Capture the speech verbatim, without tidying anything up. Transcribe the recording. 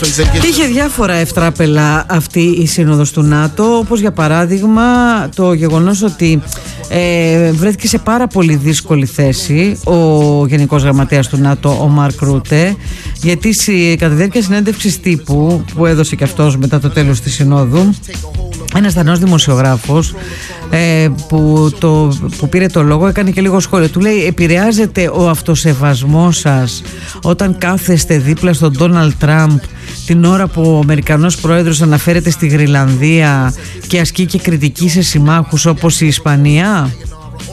Είχε διάφορα ευτράπελα αυτή η σύνοδος του ΝΑΤΟ, όπως για παράδειγμα το γεγονός ότι ε, βρέθηκε σε πάρα πολύ δύσκολη θέση ο Γενικός Γραμματέας του ΝΑΤΟ, ο Μαρκ Ρούτε, γιατί κατά τη διάρκεια συνέντευξης τύπου που έδωσε και αυτός μετά το τέλος της συνόδου, ένας δανός δημοσιογράφος ε, που, το, που πήρε το λόγο έκανε και λίγο σχόλιο. Του λέει: επηρεάζεται ο αυτοσεβασμός σας όταν κάθεστε δίπλα στον Ντόναλντ Τραμπ την ώρα που ο Αμερικανός πρόεδρος αναφέρεται στη Γροιλανδία και ασκεί και κριτική σε συμμάχους όπως η Ισπανία?